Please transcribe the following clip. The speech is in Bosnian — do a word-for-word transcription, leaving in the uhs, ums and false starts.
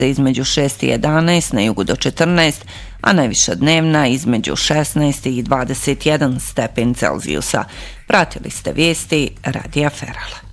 između šest i jedanaest, na jugu do četrnaest, a najviša dnevna između šesnaest i dvadeset jedan stepen Celzijusa. Pratili ste vijesti Radija Ferala.